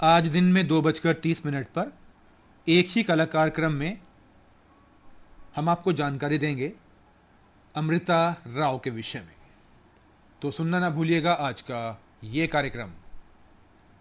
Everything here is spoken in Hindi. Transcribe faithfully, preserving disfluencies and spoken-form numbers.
आज दिन में दो बजकर तीस मिनट पर एक ही कलाकार क्रम में हम आपको जानकारी देंगे अमृता राव के विषय में। तो सुनना ना भूलिएगा आज का ये कार्यक्रम।